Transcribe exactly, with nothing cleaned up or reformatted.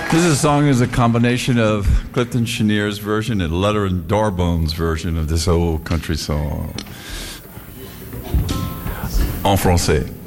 This is song is a combination of Clifton Cheniere's version and Letter and Darbone's version of this old country song. En français.